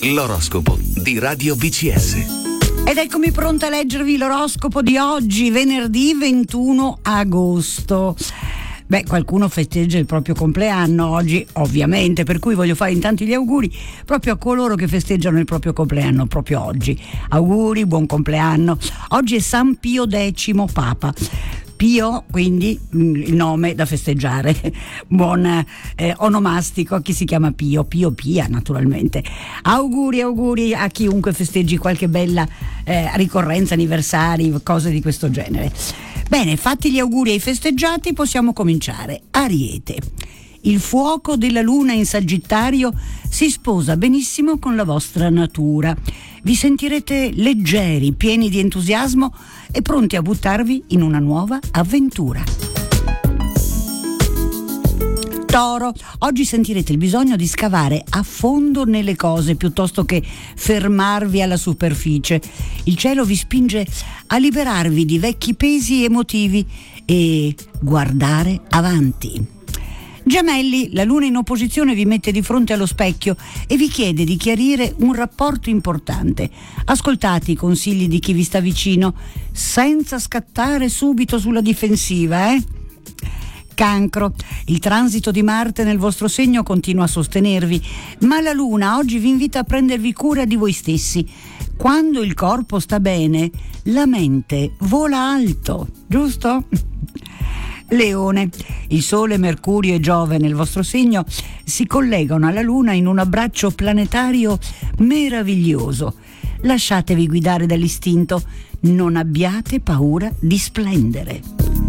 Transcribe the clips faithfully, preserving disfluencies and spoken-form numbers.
L'oroscopo di Radio B C S. Ed eccomi pronta a leggervi l'oroscopo di oggi, venerdì ventuno agosto. Beh, qualcuno festeggia il proprio compleanno oggi, ovviamente, per cui voglio fare intanto gli auguri proprio a coloro che festeggiano il proprio compleanno proprio oggi. Auguri, buon compleanno. Oggi è San Pio X Papa. Pio, quindi il nome da festeggiare, buon eh, onomastico a chi si chiama Pio, Pio Pia naturalmente. Auguri, auguri a chiunque festeggi qualche bella eh, ricorrenza, anniversari, cose di questo genere. Bene, fatti gli auguri ai festeggiati, possiamo cominciare. Ariete. Il fuoco della luna in Sagittario si sposa benissimo con la vostra natura. Vi sentirete leggeri, pieni di entusiasmo e pronti a buttarvi in una nuova avventura. Toro, oggi sentirete il bisogno di scavare a fondo nelle cose piuttosto che fermarvi alla superficie. Il cielo vi spinge a liberarvi di vecchi pesi emotivi e guardare avanti. Gemelli, la luna in opposizione vi mette di fronte allo specchio e vi chiede di chiarire un rapporto importante. Ascoltate i consigli di chi vi sta vicino, senza scattare subito sulla difensiva, eh? Cancro, il transito di Marte nel vostro segno continua a sostenervi, ma la luna oggi vi invita a prendervi cura di voi stessi. Quando il corpo sta bene, la mente vola alto, giusto? Leone, il Sole, Mercurio e Giove nel vostro segno si collegano alla Luna in un abbraccio planetario meraviglioso. Lasciatevi guidare dall'istinto, non abbiate paura di splendere.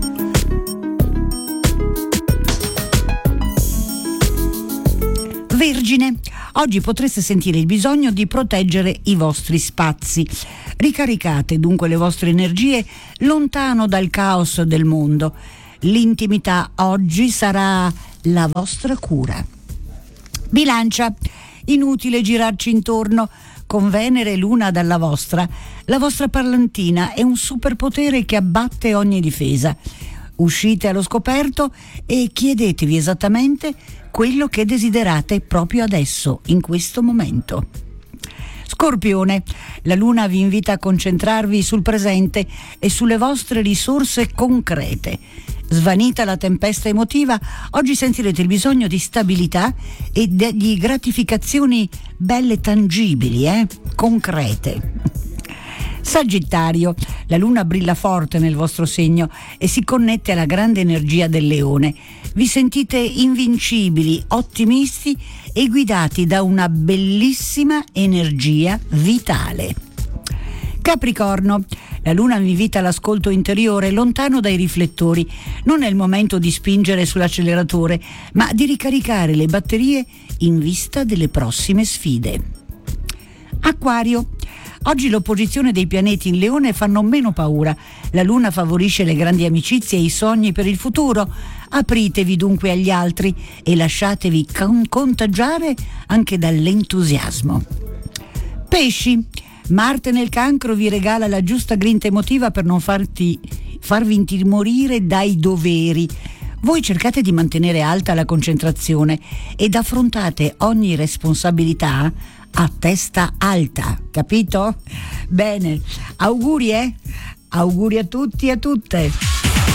Vergine, oggi potreste sentire il bisogno di proteggere i vostri spazi. Ricaricate dunque le vostre energie lontano dal caos del mondo. L'intimità oggi sarà la vostra cura. Bilancia, inutile girarci intorno. Con Venere e Luna dalla vostra, la vostra parlantina è un superpotere che abbatte ogni difesa. Uscite allo scoperto e chiedetevi esattamente quello che desiderate proprio adesso, in questo momento. Scorpione, la luna vi invita a concentrarvi sul presente e sulle vostre risorse concrete. Svanita la tempesta emotiva, oggi sentirete il bisogno di stabilità e di gratificazioni belle tangibili, eh? concrete. Sagittario, la luna brilla forte nel vostro segno e si connette alla grande energia del leone. Vi sentite invincibili, ottimisti e guidati da una bellissima energia vitale. Capricorno, la luna vi invita all'ascolto interiore, lontano dai riflettori. Non è il momento di spingere sull'acceleratore, ma di ricaricare le batterie in vista delle prossime sfide. Acquario, oggi l'opposizione dei pianeti in Leone fanno meno paura. La luna favorisce le grandi amicizie e i sogni per il futuro. Apritevi dunque agli altri e lasciatevi con- contagiare anche dall'entusiasmo. Pesci, Marte nel Cancro vi regala la giusta grinta emotiva per non farti, farvi intimorire dai doveri. Voi cercate di mantenere alta la concentrazione ed affrontate ogni responsabilità a testa alta, capito? Bene, auguri, eh? Auguri a tutti e a tutte.